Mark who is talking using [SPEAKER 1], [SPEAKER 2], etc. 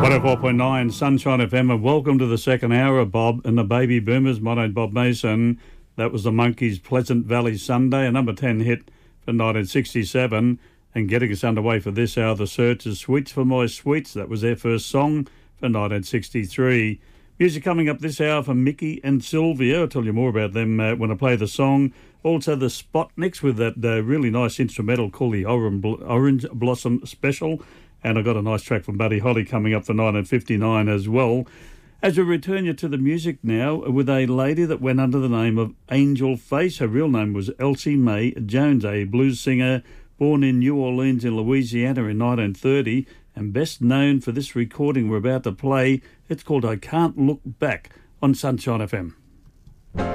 [SPEAKER 1] 104.9 Sunshine FM, and welcome to the second hour of Bob and the Baby Boomers. My name's Bob Mason. That was the Monkees' Pleasant Valley Sunday, a number 10 hit for 1967. And getting us underway for this hour, The Searchers' Sweets for My Sweets. That was their first song for 1963. Music coming up this hour from Mickey and Sylvia. I'll tell you more about them when I play the song. Also the Spotniks with that really nice instrumental called the Orange Blossom Special. And I got a nice track from Buddy Holly coming up for 1959 as well. As we return you to the music now with a lady that went under the name of Angel Face. Her real name was Elsie Mae Jones, a blues singer born in New Orleans in Louisiana in 1930, and best known for this recording we're about to play. It's called I Can't Look Back on Sunshine FM.